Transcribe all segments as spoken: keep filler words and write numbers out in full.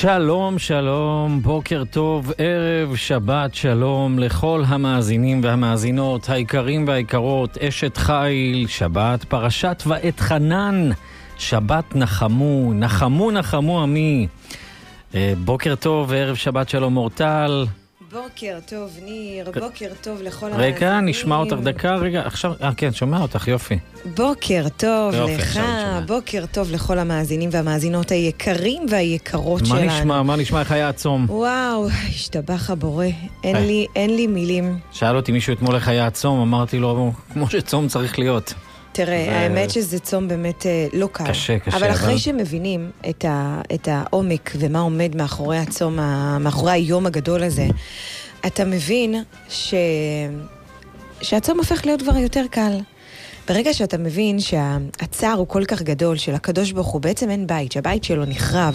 שלום, שלום, בוקר טוב, ערב שבת שלום לכל המאזינים והמאזינות, היקרים והיקרות, אשת חיל, שבת פרשת ואת חנן, שבת נחמו, נחמו נחמו עמי. בוקר טוב, ערב שבת שלום אורטל. בוקר טוב ניר, בוקר טוב לכל המאזינים. רגע, נשמע אותך דקה, רגע, עכשיו, אה כן, שומע אותך, יופי. בוקר טוב יופי, לך, עכשיו בוקר טוב לכל המאזינים והמאזינות היקרים והיקרות מה שלנו. מה נשמע, מה נשמע, איך היה הצום? וואו, השתבח הבורא, אין לי, אין לי מילים. שאל אותי מישהו אתמול איך היה הצום, אמרתי לו, כמו שצום צריך להיות. תראה, ו... האמת שזה צום באמת לא קל. קשה, קשה. אבל אחרי אבל... שמבינים את, ה, את העומק ומה עומד מאחורי הצום, מאחורי היום הגדול הזה, אתה מבין ש... שהצום הופך להיות דבר יותר קל. ברגע שאתה מבין שהצער הוא כל כך גדול, של הקדוש ברוך הוא, בעצם אין בית, שהבית שלו נחרב,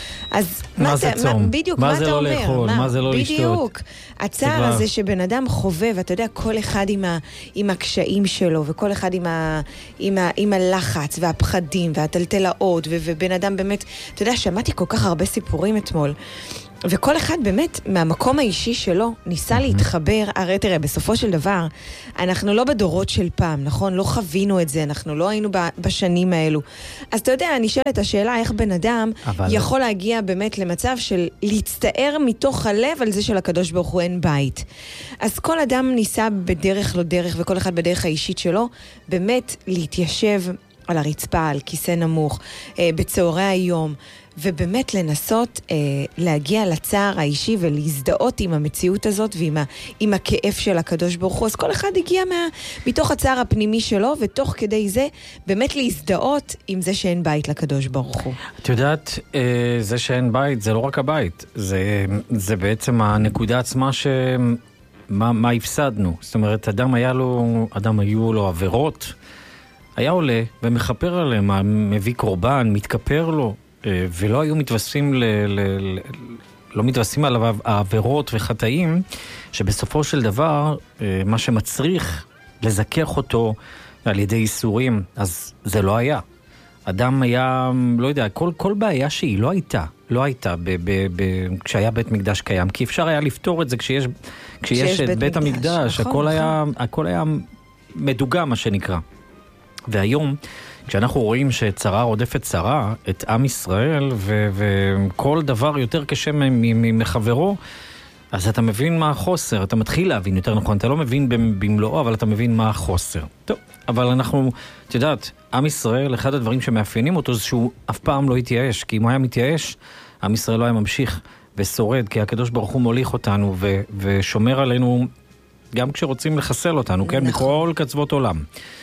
אז מה, מה זה אתה, צום? מה, בדיוק, מה מה זה אתה לא אומר? לאכול? מה, מה זה לא לשתות? בדיוק. הצער כבר... הזה שבן אדם חווה, ואתה יודע, כל אחד עם, ה, עם הקשיים שלו, וכל אחד עם, ה, עם, ה, עם הלחץ, והפחדים, והטלטלות, ו, ובן אדם באמת, אתה יודע, שמעתי כל כך הרבה סיפורים אתמול, וכל אחד באמת מהמקום האישי שלו ניסה להתחבר. הרי תראה, בסופו של דבר אנחנו לא בדורות של פעם, נכון? לא חווינו את זה, אנחנו לא היינו בשנים האלו. אז אתה יודע, אני שואלת השאלה איך בן אדם אבל... יכול להגיע באמת למצב של להצטער מתוך הלב על זה של הקדוש ברוך הוא אין בית. אז כל אדם ניסה בדרך לא דרך, וכל אחד בדרך האישית שלו, באמת להתיישב על הרצפה, על כיסא נמוך, אה, בצהרי היום, ובאמת לנסות אה, להגיע לצער האישי ולהזדהות עם המציאות הזאת ועם ה, עם הכאב של הקדוש ברוך הוא. אז כל אחד הגיע מה, מתוך הצער הפנימי שלו, ותוך כדי זה באמת להזדהות עם זה שאין בית לקדוש ברוך הוא. את יודעת, אה, זה שאין בית זה לא רק הבית, זה, זה בעצם הנקודה עצמה ש... מה, מה הפסדנו. זאת אומרת, אדם היה לו, אדם היו לו עבירות, היה עולה ומחפר עליהם, מביא קורבן, מתכפר לו, ולא היו מתווספים ל, ל, ל, לא מתווספים עליו העבירות וחטאים, שבסופו של דבר מה שמצריך לזכך אותו על ידי איסורים, אז זה לא היה. אדם היה, לא יודע, כל, כל בעיה שהיא לא הייתה, לא הייתה ב, ב, ב, כשהיה בית מקדש קיים, כי אפשר היה לפתור את זה כשיש, כשיש, כשיש את בית, בית המקדש, נכון, הכל, נכון. היה, הכל היה מדוגה מה שנקרא. והיום, כשאנחנו רואים שצרה רודפת צרה, את עם ישראל, ו- וכל דבר יותר קשה מחברו, אז אתה מבין מה החוסר, אתה מתחיל להבין יותר נכון, אתה לא מבין במלואו, אבל אתה מבין מה החוסר. טוב, אבל אנחנו, את יודעת, עם ישראל, אחד הדברים שמאפיינים אותו, זה שהוא אף פעם לא התייאש, כי אם הוא היה מתייאש, עם ישראל לא היה ממשיך ושורד, כי הקדוש ברוך הוא מוליך אותנו ו- ושומר עלינו, גם כשרוצים לחסל אותנו, כן? מכל קצוות עולם.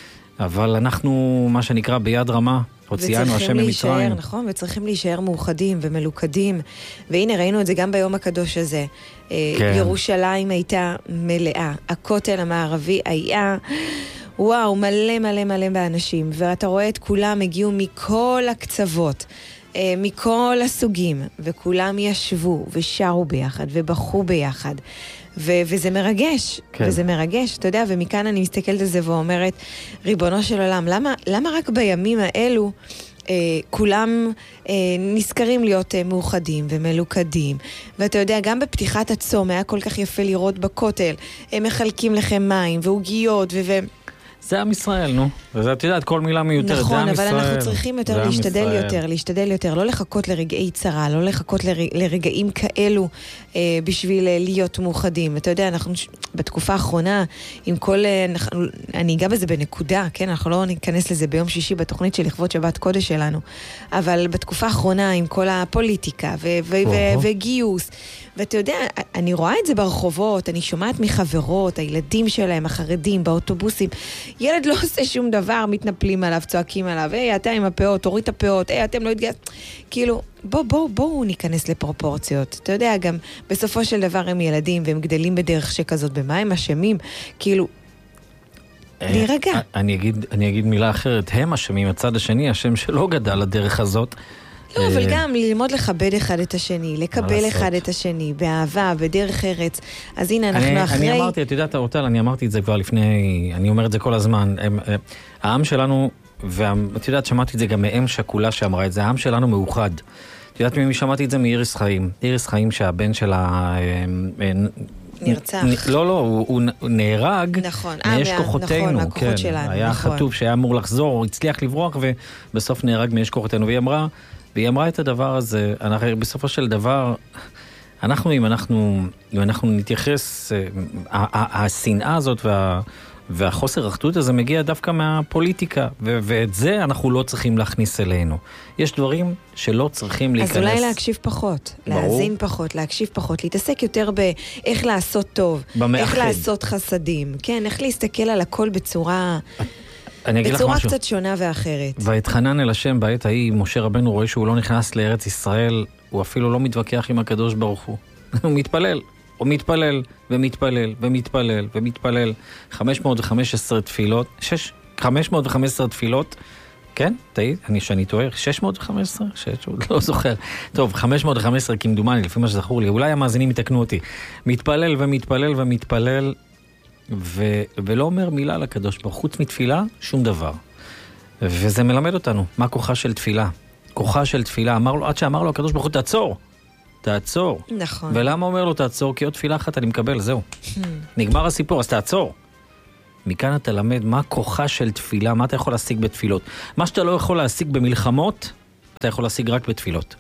אבל אנחנו, מה שנקרא, ביד רמה, הוציאנו השם ממצרים. נכון, וצריכים להישאר מאוחדים ומלוכדים. והנה, ראינו את זה גם ביום הקדוש הזה. כן. ירושלים הייתה מלאה. הכותל המערבי היה, וואו, מלא מלא מלא באנשים. ואתה רואה את כולם הגיעו מכל הקצוות, מכל הסוגים, וכולם ישבו ושרו ביחד ובחו ביחד. ו- וזה מרגש, כן. וזה מרגש, אתה יודע, ומכאן אני מסתכלת על זה ואומרת, ריבונו של עולם, למה, למה רק בימים האלו אה, כולם אה, נזכרים להיות אה, מאוחדים ומלוכדים? ואתה יודע, גם בפתיחת הצום היה כל כך יפה לראות בכותל, הם מחלקים לכם מים ועוגיות ו... ו- זה עם ישראל, נו. וזה, את יודעת, כל מילה מיותרת, נכון, זה עם ישראל. נכון, אבל אנחנו צריכים יותר להשתדל יותר, להשתדל יותר, לא לחכות לרגעי צרה, לא לחכות לרג... לרגעים כאלו אה, בשביל אה, להיות מאוחדים. אתה יודע, אנחנו בתקופה האחרונה, עם כל, אה, אנחנו, אני אגע בזה בנקודה, כן? אנחנו לא ניכנס לזה ביום שישי בתוכנית של לכבוד שבת קודש שלנו, אבל בתקופה האחרונה, עם כל הפוליטיקה ו- ו- ו- וגיוס, ואתה יודע, אני רואה את זה ברחובות, אני שומעת מחברות, הילדים שלהם, החרדים, באוטובוסים, ילד לא עושה שום דבר, מתנפלים עליו, צועקים עליו, היי, אתה עם הפאות, תוריד את הפאות, היי, אתם לא התגייס. כאילו, בואו, בואו, בואו ניכנס לפרופורציות. אתה יודע, גם בסופו של דבר הם ילדים, והם גדלים בדרך שכזאת, במה הם אשמים? כאילו, להירגע. אני אגיד, אני אגיד מילה אחרת, הם אשמים, הצד השני, השם שלא גדל לדרך הזאת. לא, אבל גם ללמוד לכבד אחד את השני, לקבל אחד את השני, באהבה, בדרך ארץ. אז הנה, אנחנו אחרי... אני אמרתי, את יודעת, אורטל, אני אמרתי את זה כבר לפני, אני אומר את זה כל הזמן, העם שלנו, ואת יודעת, שמעתי את זה גם מאם שכולה שאמרה את זה, העם שלנו מאוחד. את יודעת ממי שמעתי את זה? מאיריס חיים. איריס חיים שהבן שלה... נרצח. לא, לא, הוא, הוא נהרג. נכון. מאש כוחותינו. נכון, מהכוחות כן, שלנו. היה נכון. חטוף שהיה אמור לחזור, הוא הצליח לברוח ובסוף נהרג מאש כוחותינו. והיא אמרה, והיא אמרה את הדבר הזה, אנחנו, בסופו של דבר, אנחנו, אם אנחנו, אם אנחנו נתייחס, השנאה הזאת וה... והחוסר אחדות הזה מגיע דווקא מהפוליטיקה, ו- ואת זה אנחנו לא צריכים להכניס אלינו. יש דברים שלא צריכים להיכנס... אז אולי להקשיב פחות, ברור. להאזין פחות, להקשיב פחות, להתעסק יותר באיך לעשות טוב, במאחד. איך לעשות חסדים, כן, איך להסתכל על הכל בצורה... בצורה קצת שונה ואחרת. והתחנן אל השם בעת ההיא, משה רבנו רואה שהוא לא נכנס לארץ ישראל, הוא אפילו לא מתווכח עם הקדוש ברוך הוא. הוא מתפלל. הוא מתפלל, ומתפלל, ומתפלל, ומתפלל. חמש מאות וחמש עשרה תפילות, שש, חמש מאות וחמש עשרה תפילות, כן? תהי, אני שאני טועה, שש מאות וחמש עשרה? שש, לא זוכר. טוב, חמש מאות וחמש עשרה כמדומני, לפי מה שזכור לי, אולי המאזינים יתקנו אותי. מתפלל ומתפלל ומתפלל, ו, ולא אומר מילה לקדוש ברוך הוא, חוץ מתפילה, שום דבר. וזה מלמד אותנו, מה כוחה של תפילה? כוחה של תפילה, אמר לו, עד שאמר לו הקדוש ברוך הוא, תעצור. תעצור. נכון. ולמה אומר לו תעצור? כי עוד תפילה אחת אני מקבל, זהו. נגמר הסיפור, אז תעצור. מכאן אתה למד מה כוחה של תפילה, מה אתה יכול להשיג בתפילות. מה שאתה לא יכול להשיג במלחמות, אתה יכול להשיג רק בתפילות.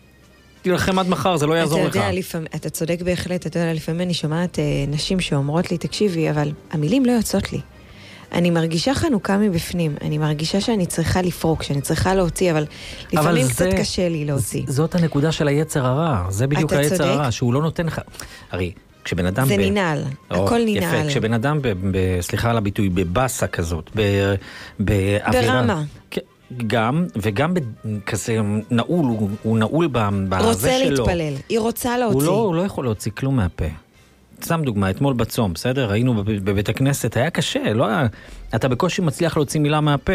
תלחם עד מחר, זה לא יעזור לך. אתה יודע, לפעמים, אתה צודק בהחלט, אתה יודע, לפעמים אני שומעת אה, נשים שאומרות לי, תקשיבי, אבל המילים לא יוצאות לי. אני מרגישה חנוכה מבפנים, אני מרגישה שאני צריכה לפרוק, שאני צריכה להוציא, אבל לפעמים אבל קצת זה, קשה לי להוציא. זאת הנקודה של היצר הרע, זה בדיוק היצר הרע, שהוא לא נותן לך... הרי, כשבן אדם... זה ב... ננעל, או, הכל ננעל. יפה, כשבן אדם, ב... ב... סליחה על הביטוי, בבאסה כזאת, ב... באווירה... ברמה. גם, וגם כזה נעול, הוא, הוא נעול בזה שלו. רוצה להתפלל, היא רוצה להוציא. הוא לא, הוא לא יכול להוציא כלום מהפה. שם דוגמה, אתמול בצום, בסדר? ראינו בבית הכנסת, היה קשה, לא היה... אתה בקושי מצליח להוציא מילה מהפה.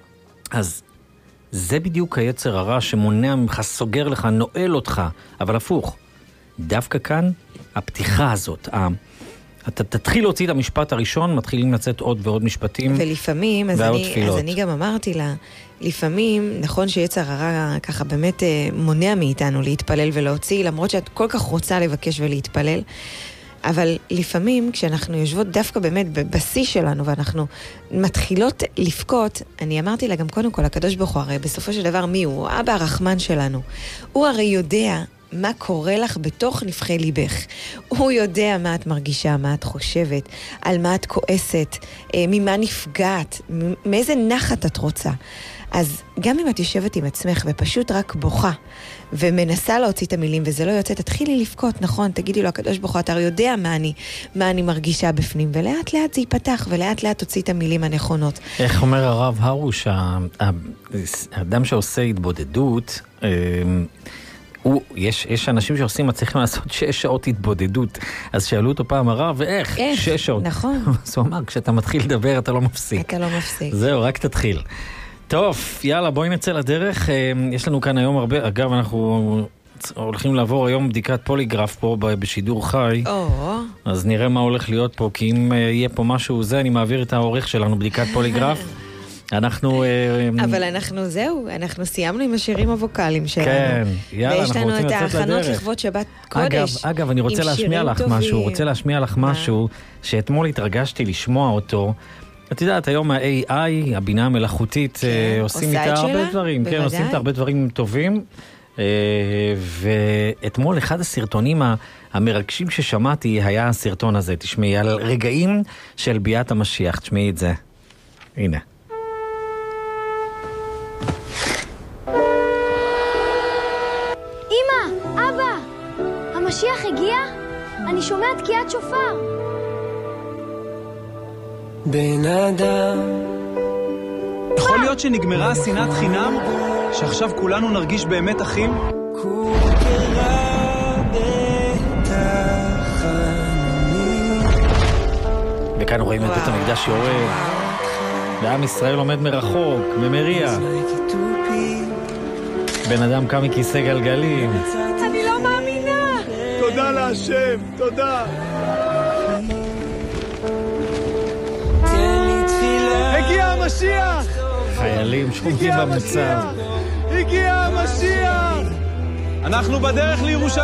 אז זה בדיוק היצר הרע שמונע ממך, סוגר לך, נועל אותך, אבל הפוך. דווקא כאן, הפתיחה הזאת, ה... אתה תתחיל להוציא את המשפט הראשון, מתחילים לצאת עוד ועוד משפטים. ולפעמים, אז אני, אז אני גם אמרתי לה, לפעמים, נכון שיצר הרע ככה באמת מונע מאיתנו להתפלל ולהוציא, למרות שאת כל כך רוצה לבקש ולהתפלל, אבל לפעמים כשאנחנו יושבות דווקא באמת בבסיס שלנו ואנחנו מתחילות לפקות, אני אמרתי לה גם קודם כל, הקדוש ברוך הוא, הרי בסופו של דבר מי הוא? אבא הרחמן שלנו. הוא הרי יודע מה קורה לך בתוך נבחי ליבך. הוא יודע מה את מרגישה, מה את חושבת, על מה את כועסת, ממה נפגעת, מאיזה נחת את רוצה. אז גם אם את יושבת עם עצמך ופשוט רק בוכה ומנסה להוציא את המילים וזה לא יוצא, תתחילי לבכות, נכון? תגידי לו, הקדוש ברוך הוא, אתה יודע מה אני, מה אני מרגישה בפנים, ולאט לאט זה ייפתח, ולאט לאט תוציא את המילים הנכונות. איך אומר הרב הרוש, האדם שעושה התבודדות, הוא, יש, יש אנשים שעושים, מצליחים לעשות שש שעות התבודדות, אז שאלו אותו פעם הרב, ואיך? איך? שש שעות. נכון. אז הוא אמר, כשאתה מתחיל לדבר, אתה לא מפסיק. אתה לא מפסיק. זהו, רק תתחיל. טוב, יאללה, בואי נצא לדרך. יש לנו כאן היום הרבה, אגב, אנחנו הולכים לעבור היום בדיקת פוליגרף פה בשידור חי. או. אז נראה מה הולך להיות פה, כי אם יהיה פה משהו זה, אני מעביר את העורך שלנו בדיקת פוליגרף. אנחנו... אבל אנחנו זהו, אנחנו סיימנו עם השירים הווקליים שלנו. כן, יאללה, אנחנו רוצים לצאת לדרך. ויש לנו את ההכנות לכבוד שבת קודש. אגב, אגב, אני רוצה להשמיע לך משהו, רוצה להשמיע לך משהו, שאתמול התרגשתי לשמוע אותו. את יודעת, היום ה-איי איי, הבינה המלאכותית, עושים איתה הרבה דברים. כן, עושים איתה הרבה דברים טובים. ואתמול אחד הסרטונים המרגשים ששמעתי היה הסרטון הזה. תשמעי, על רגעים של ביאת המשיח. תשמעי את זה. הנה. המשיח הגיע? אני שומע תקיעת שופר. בן אדם. יכול להיות שנגמרה השנאת חינם? שעכשיו כולנו נרגיש באמת אחים? וכאן רואים את בית המקדש יורד. ועם ישראל עומד מרחוק, במריע. בן אדם קם מכיסא גלגלים. אני לא מאמינה. תודה להשם, תודה. הגיע המשיח! חיילים שומעים במוצב. הגיע המשיח! אנחנו בדרך לירושלים.